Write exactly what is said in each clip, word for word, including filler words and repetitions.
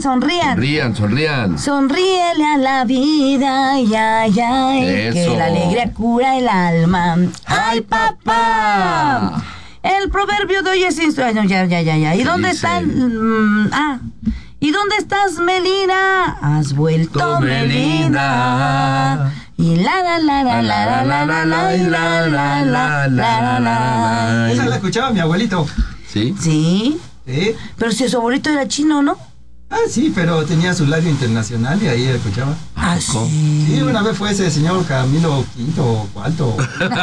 sonrían. Sonrían, sonrían. Sonríele a la vida, ay, ay, ay, Eso. que la alegría cura el alma. ¡Ay, papá! El proverbio de hoy es... instru- Ay, no, ya, ya, ya, ya. ¿Y dónde dice? están? Mm, ah... ¿Y dónde estás, Melina? Has vuelto, To Melina. Melina. Y la la la la la la la la y la la la la la. Esa la escuchaba mi abuelito. ¿Sí? Sí, ¿Sí? pero si su abuelito era chino, ¿no? Ah, sí, pero tenía su radio internacional y ahí escuchaba. Ah, poco? sí. Sí, una vez fue ese señor Camilo Quinto o Cuarto.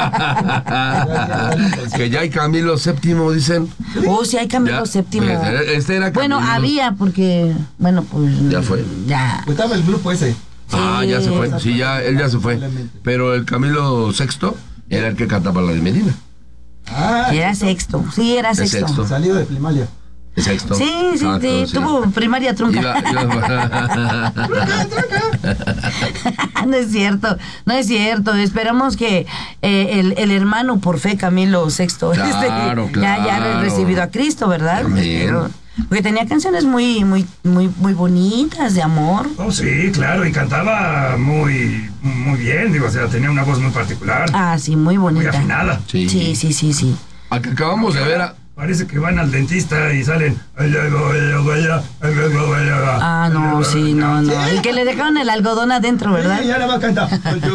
Que ya hay Camilo Séptimo, dicen. Oh, sí, hay Camilo Ya, Séptimo. pues, este era Bueno, Camilo. había, porque, bueno, pues... Ya fue. Ya. Pues estaba el grupo ese. Ah, ya se fue. Sí, ya, él ya se fue. Pero el Camilo Sexto era el que cantaba la de Medina. Ah, Era sexto, sí, era Es sexto. sexto. salió de primaria. El Sexto. Sí, sí, Exacto, sí, sí. tuvo primaria trunca. Iba- iba- No es cierto, no es cierto. Esperamos que eh, el, el hermano por fe Camilo Sexto Claro, este, ya, ya claro. haya recibido a Cristo, ¿verdad? Amén. Espero. Porque tenía canciones muy, muy, muy, muy bonitas de amor. Oh, sí, claro, y cantaba muy, muy bien, digo, o sea, tenía una voz muy particular, Ah, sí, muy muy bonita. afinada. Sí. Sí, sí, sí, sí. Al que acabamos de ver a... Parece que van al dentista y salen... Ah, no, sí, no, no. El que le dejaron el algodón adentro, ¿verdad? Sí, y ahora va a cantar.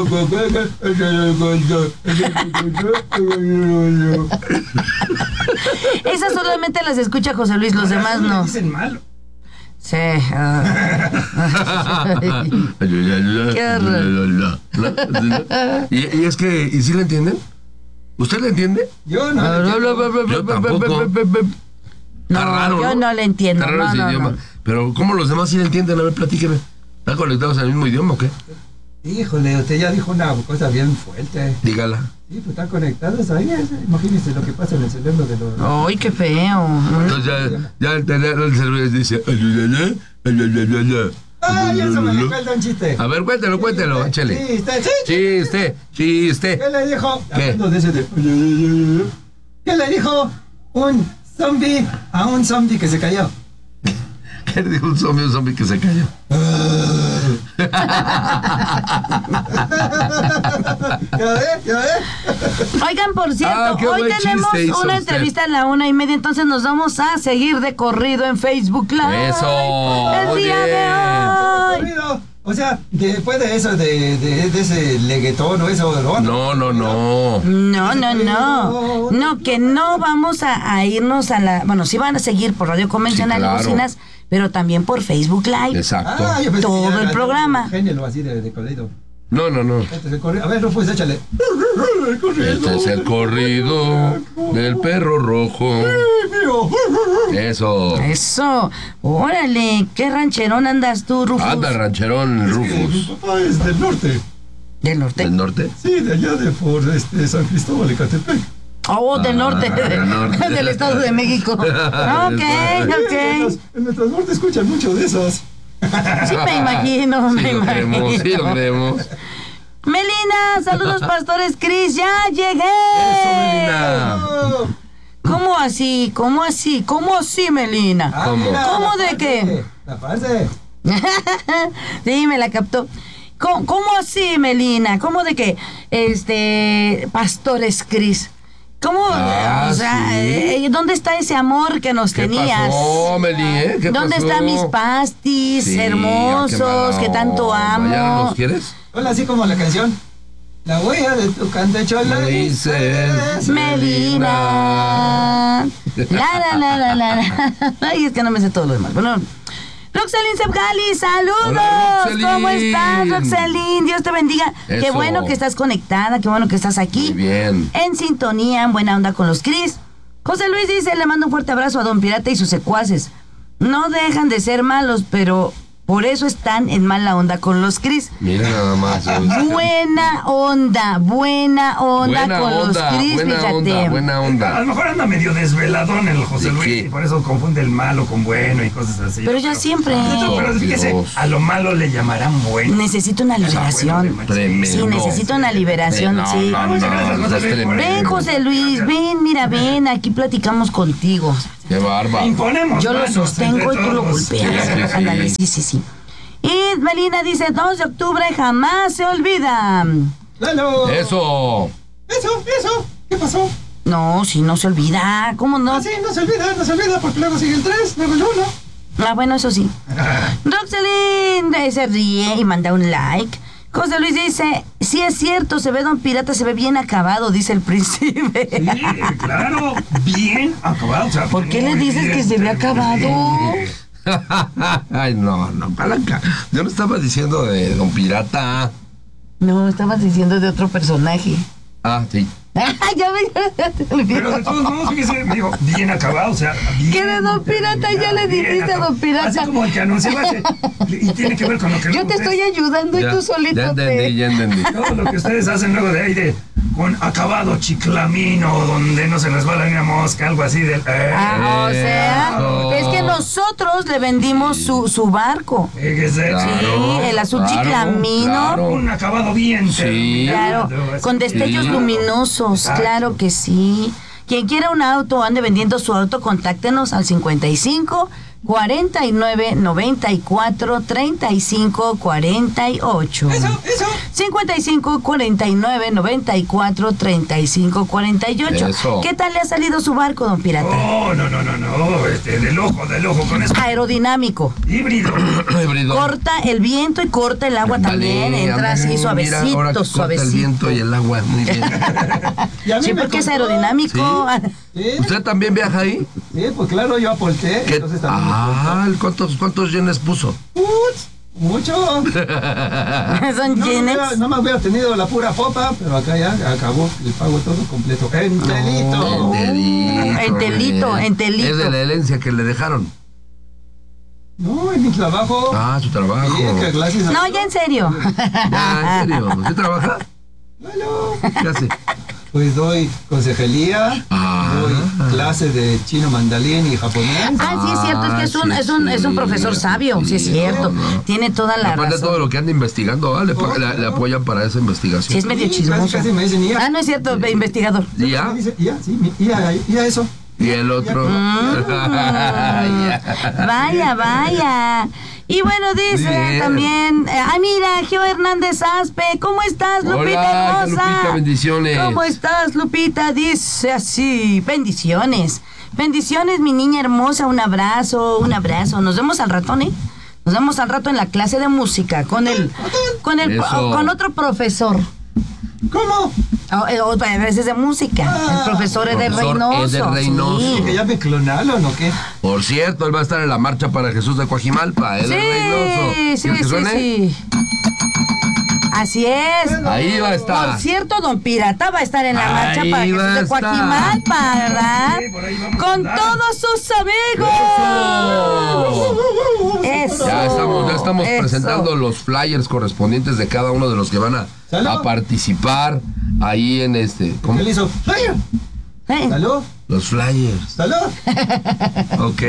Esas solamente las escucha José Luis, los demás Le no. dicen malo. Sí. ah. Qué horror. y, y es que, ¿y si le entienden? ¿Usted le entiende? Yo no. entiendo. Yo tampoco. No, Está raro, yo ¿no? no le entiendo. Está raro No, ese no, idioma. no. Pero, ¿cómo los demás sí le entienden? A ver, platíqueme. ¿Están conectados al mismo idioma o qué? Híjole, usted ya dijo una cosa bien fuerte. Dígala. Sí, pues están conectados ahí. es- Imagínense lo que pasa en el cerebro de los... Ay, qué feo. Entonces ya, ya el, el, el cerebro dice... "Ayúdale, ayúdale". ¡Ay, eso me recuerda un chiste! A ver, cuéntelo, cuéntelo, Sí, échale. Chiste, sí, Chiste, chiste. ¿Qué le dijo? ¿Qué? Hablando de ese de... ¿Qué le dijo un zombie a un zombie que se cayó? ¿Qué le dijo un zombie a un zombie que se cayó? ¿Ya ves? ¿Ya ves? Oigan, por cierto, Ah, qué hoy buen tenemos chiste hizo una usted. entrevista a la una y media, entonces nos vamos a seguir de corrido en Facebook Live. Eso, El muy día de bien. hoy. Corrido. O sea, después de eso, de, de, de ese leguetón o eso, ¿no? No, no, no. No, no, no. No, que no vamos a, a irnos a la... Bueno, sí van a seguir por radio convencional Sí, claro. y bocinas, pero también por Facebook Live. Exacto. Ah, yo pensé Todo que ya el era programa. Género así de, de corrido. No, no, no. Este es el corrido. A ver, Rufus, échale. Este es el corrido del perro rojo. Eso. Eso. Órale, qué rancherón andas tú, Rufus. Anda, rancherón Mi Rufus. papá es del norte. Del norte. ¿Del norte? Sí, de allá de por este, San Cristóbal, Ecatepec. Oh, del Ah, norte. del norte. Del Estado de México. Ok, En, ok. nuestros- en nuestro norte escuchan mucho de esas. Sí me imagino, Sí me lo creemos, sí lo imagino. creemos. Melina, saludos pastores Cris, ya llegué. Eso, Melina. Oh. ¿Cómo así? ¿Cómo así? ¿Cómo así, Melina? Ah, ¿Cómo? mira, ¿Cómo la de parte, qué? La parte. Sí, me la captó. ¿Cómo, cómo así, Melina? ¿Cómo de que, este, pastores Cris? ¿Cómo, Ah, o sea, sí. eh, dónde está ese amor que nos ¿Qué tenías? pasó, Meli, eh? ¿Qué ¿Dónde pasó? están mis pastis Sí, hermosos qué mala que tanto onda. amo? ¿Ya no los quieres? Hola, así como la canción. La huella de tu cantachola Me dices Melina. La, la, la, la, la, la. Ay, es que no me sé todo lo demás. Bueno, Roxelín Sepgali, saludos. Hola, Roxelín. ¿Cómo estás, Roxelín? Dios te bendiga. Qué Eso. bueno que estás conectada, qué bueno que estás aquí. Muy bien. En sintonía, en buena onda con los Cris. José Luis dice, le mando un fuerte abrazo a Don Pirata y sus secuaces. No dejan de ser malos, pero por eso están en mala onda con los Cris. Mira nada más. Buena onda, buena onda Buena con onda, los Cris, buena fíjate. onda, buena A onda. lo mejor anda medio desveladón el José ¿De Luis qué? y por eso confunde el malo con bueno y cosas así. Pero ya siempre. Pero, pero fíjese, Dios. a lo malo le llamarán bueno. Necesito una liberación. Tremendo. Sí, necesito una liberación, No, sí. no, no, Muchas gracias, no, José es Luis, por tremendo. Ven, José Luis, ven, mira, ven, aquí platicamos contigo. Qué bárbaro. Imponemos Yo lo manos sostengo y entre tú lo todos. golpeas. Sí, sí, sí. Ándale, sí, sí, sí. Y Melina dice, dos de octubre jamás se olvida. ¡Lalo! Eso. Eso, eso. ¿Qué pasó? No, sí, no se olvida. ¿Cómo no? Ah, sí, no se olvida, no se olvida, porque luego sigue el tres, luego el uno. Ah, bueno, eso sí. Roxelín eh, se ríe y manda un like. José Luis dice, sí es cierto, se ve Don Pirata, se ve bien acabado, dice el príncipe. Sí, claro, bien acabado. O sea, ¿Por qué le muy dices bien, que se ve acabado? Ay, no, no, palanca. Yo no estaba diciendo de Don Pirata. No, estabas diciendo de otro personaje. Ah, sí. Ya me Pero de todos modos, fíjese, me digo, bien acabado, o sea, bien. ¿Qué de Don Pirata? Ya le bien dijiste a acabado. Don Pirata. Así como el que anunciaba que- y tiene que ver con lo que Yo luego te ustedes- estoy ayudando y Ya, tú solito ya entendí, te... ya entendí. Todo lo que ustedes hacen luego de ahí de con acabado chiclamino, donde no se les va la niña mosca, algo así del. eh, Ah, o sea, Eso. es que nosotros le vendimos su, su barco. fíjese, Claro, el azul claro, chiclamino. claro. un acabado bien Sí. Claro, terminado, con así. destellos Sí. luminosos, Exacto. claro que sí. Quien quiera un auto o ande vendiendo su auto, contáctenos al cincuenta y cinco, cuarenta y nueve, noventa y cuatro, treinta y cinco, cuarenta y ocho. Eso, eso. cincuenta y cinco, cuarenta y nueve, noventa y cuatro, treinta y cinco, cuarenta y ocho. Eso. ¿Qué tal le ha salido su barco, Don Pirata? Oh, no, no, no, no, este, del ojo, del ojo, con eso. Aerodinámico. Híbrido. Híbrido. Corta el viento y corta el agua también. Ándale, Entra así ándale, suavecito, mira, ahora que corta suavecito. el viento y el agua, muy bien. Y a mí Sí, me porque es costó. aerodinámico. Sí, ¿Usted también viaja ahí? sí, pues claro, yo aporté. ¿Qué? Entonces también me Ah, ¿cuántos, cuántos yenes puso? Uts, mucho. Son No me, hubiera, yenes. no me hubiera tenido la pura popa, pero acá ya acabó el pago todo completo. Enterito. Enterito. En telito, en telito. Es de la herencia que le dejaron. No, en mi trabajo. Ah, su trabajo. Sí, que gracias a No, Dios. ya en serio. Ya, en serio. ¿Usted trabaja? Bueno, ¿Qué hace? pues doy consejería, Ah. doy clases de chino mandarín y japonés. Ah, sí, es cierto, es que es un, Ah, sí, es un, es un sí, profesor sabio, sí es sí, cierto. no. Tiene toda la Aparte de todo razón. lo que anda investigando, ¿vale? Le, pa- le- le apoyan para esa investigación. Sí, es medio Sí, casi, chismoso. casi me dicen, "Ya". Ah, no es cierto, ve, investigador. ¿Y ya? Me dice, ya, sí, mi- ya, ya eso. Y el otro. Mm. Vaya, vaya. Y bueno, dice Bien. también, eh, ay mira, Gio Hernández Aspe, ¿cómo estás, Lupita Hola, hermosa? Lupita, bendiciones. ¿Cómo estás, Lupita? Dice así, bendiciones. Bendiciones, mi niña hermosa, un abrazo, un abrazo. Nos vemos al ratón, ¿eh? Nos vemos al rato en la clase de música con el, con el, Eso. con otro profesor. ¿Cómo? O, eh, o, a veces de música. Ah, el profesor Eder profesor Reynoso. Eder Reynoso. sí. ¿Que ya me clonaron o qué? Por cierto, él va a estar en la marcha para Jesús de Coajimalpa. Él Sí, es Reynoso. sí, ¿Quieres que sí, suene? sí. Así es. Ahí va a estar. Por cierto, Don Pirata va a estar en la marcha Ahí para va Jesús a de estar. Coajimalpa, ¿verdad? Sí, por ahí vamos a Con andar. todos sus amigos. Eso. Ya estamos, ya estamos Eso. presentando los flyers correspondientes de cada uno de los que van a, ¿Salud? a participar ahí en este. ¿Cómo? ¿Qué le hizo? ¡Ay! Eh, ¿Salud? Los flyers. ¿Salud? Ok.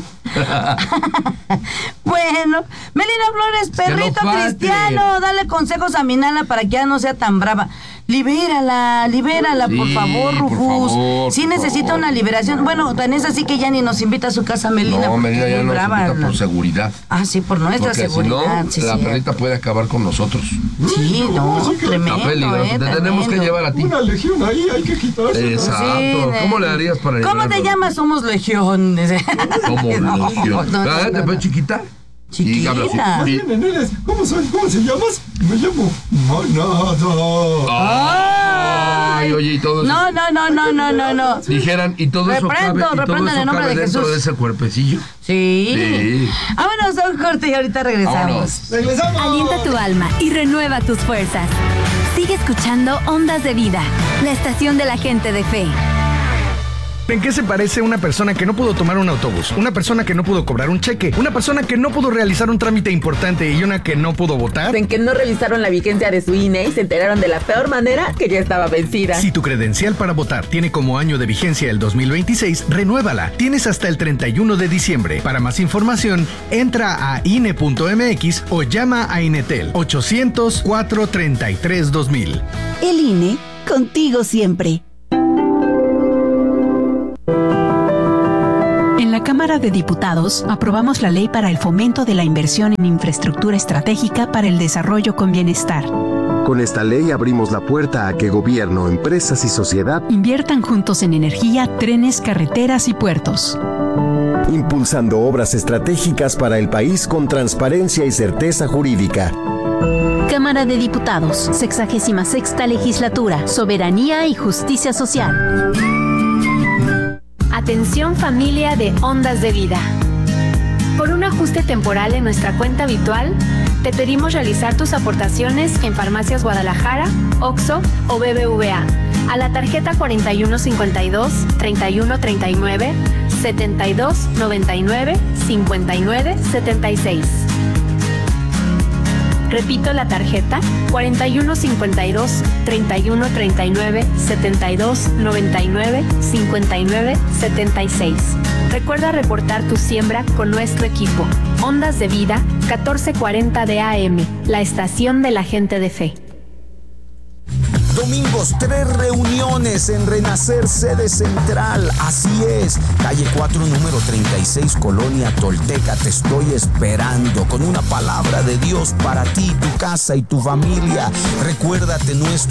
Bueno, Melina Flores, Que no perrito falte. cristiano, dale consejos a Minala para que ya no sea tan brava. Libérala, libérala, por Sí, favor, por Rufus. favor, Sí por necesita favor. una liberación. Bueno, tan es así que ya ni nos invita a su casa, Melina. No, porque Melina es ya muy nos brava, invita ¿no? por seguridad. Ah, sí, por nuestra Porque si seguridad. no, sí, la sí. perrita puede acabar con nosotros. Sí, no, tremendo, Está peligroso. eh, Te tenemos que tremendo. llevar a ti. Una legión ahí, hay que quitarse. Exacto. Sí, ¿Cómo de- le harías para ¿Cómo llevarlo? te llamas? Somos Legión. ¿Cómo No, legión? no, no, Ah, no, ¿te no. ves chiquita? Chiquita. Sí, habla así. Más Sí. bien en él es, ¿cómo soy? ¿Cómo se llamas? Me llamo Manado. Ay, oye, y todo eso. No, no, no, no, no, no, no. Dijeran, y todo eso Reprendo, cabe, y todo reprendo en eso el nombre cabe de dentro Jesús. de ese cuerpecillo. Sí. Sí. Vámonos a un corte y ahorita regresamos. Vámonos. ¡Regresamos! Alienta tu alma y renueva tus fuerzas. Sigue escuchando Ondas de Vida, la estación de la gente de fe. ¿En qué se parece una persona que no pudo tomar un autobús? Una persona que no pudo cobrar un cheque, una persona que no pudo realizar un trámite importante y una que no pudo votar. En que no revisaron la vigencia de su I N E y se enteraron de la peor manera que ya estaba vencida. Si tu credencial para votar tiene como año de vigencia el dos mil veintiséis, renuévala. Tienes hasta el treinta y uno de diciembre. Para más información, entra a I N E punto M X o llama a Inetel ochocientos, cuatrocientos treinta y tres, dos mil. El I N E, contigo siempre. Cámara de Diputados, aprobamos la ley para el fomento de la inversión en infraestructura estratégica para el desarrollo con bienestar. Con esta ley abrimos la puerta a que gobierno, empresas y sociedad inviertan juntos en energía, trenes, carreteras y puertos. Impulsando obras estratégicas para el país con transparencia y certeza jurídica. Cámara de Diputados, sexagésima sexta legislatura, soberanía y justicia social. Atención familia de Ondas de Vida. Por un ajuste temporal en nuestra cuenta habitual, te pedimos realizar tus aportaciones en Farmacias Guadalajara, Oxxo o B B V A a la tarjeta cuarenta y uno cincuenta y dos, treinta y uno treinta y nueve, setenta y dos noventa y nueve, cincuenta y nueve setenta y seis. Repito la tarjeta cuarenta y uno cincuenta y dos, treinta y uno treinta y nueve, setenta y dos noventa y nueve, cincuenta y nueve setenta y seis. Recuerda reportar tu siembra con nuestro equipo. Ondas de Vida, catorce cuarenta de A M, la estación de la gente de fe. Domingos, tres reuniones en Renacer, sede central. Así es, calle cuatro, número treinta y seis, Colonia Tolteca. Te estoy esperando con una palabra de Dios para ti, tu casa y tu familia. Recuérdate nuestro